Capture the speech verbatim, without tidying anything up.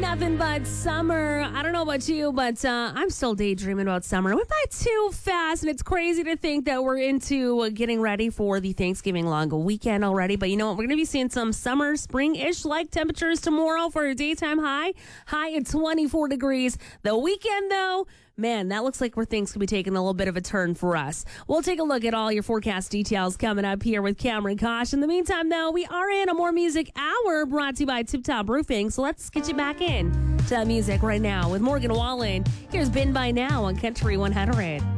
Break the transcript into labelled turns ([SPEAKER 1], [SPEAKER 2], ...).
[SPEAKER 1] nothing but summer. I don't know about you, but uh, I'm still daydreaming about summer. It went by too fast, and it's crazy to think that we're into uh, getting ready for the Thanksgiving long weekend already. But you know what? We're going to be seeing some summer, spring-ish like temperatures tomorrow for a daytime high. High at twenty-four degrees. The weekend, though, man, that looks like where things could be taking a little bit of a turn for us. We'll take a look at all your forecast details coming up here with Cameron Kosh. In the meantime, though, we are in a More Music Hour brought to you by Tip Top Roofing. So let's get you back in to that music right now with Morgan Wallen. Here's Been By Now on Country one hundred.